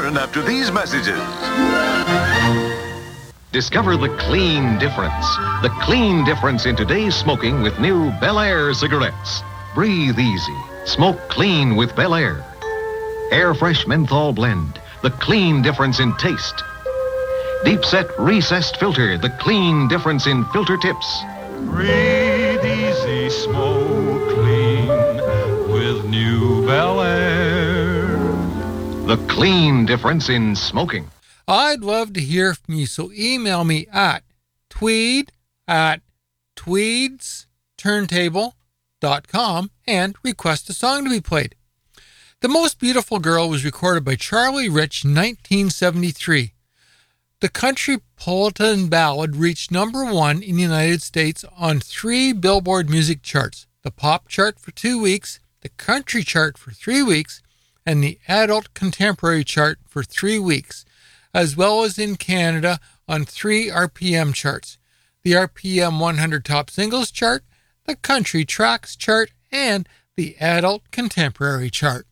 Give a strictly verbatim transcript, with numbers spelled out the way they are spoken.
return after these messages. Discover the clean difference. The clean difference in today's smoking with new Bel Air cigarettes. Breathe easy. Smoke clean with Bel Air. Air Fresh Menthol Blend. The clean difference in taste. Deep Set Recessed Filter. The clean difference in filter tips. Breathe easy, smoke clean with new Bel Air. The clean difference in smoking. I'd love to hear from you, so email me at tweed at tweedsturntable dot com and request a song to be played. The Most Beautiful Girl was recorded by Charlie Rich in nineteen seventy-three. The Countrypolitan Ballad reached number one in the United States on three Billboard music charts, the pop chart for two weeks, the country chart for three weeks, and the adult contemporary chart for three weeks, as well as in Canada on three R P M charts, the R P M one hundred Top Singles chart, the Country Tracks chart, and the Adult Contemporary chart.